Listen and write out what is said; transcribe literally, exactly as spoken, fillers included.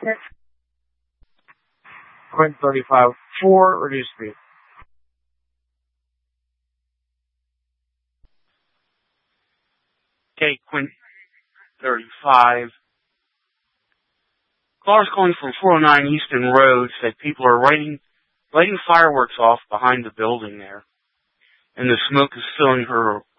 Quint thirty-five, four, reduce speed. Okay, Quint thirty-five. Callers calling from four oh nine Easton Road said people are lighting, lighting fireworks off behind the building there, and the smoke is filling her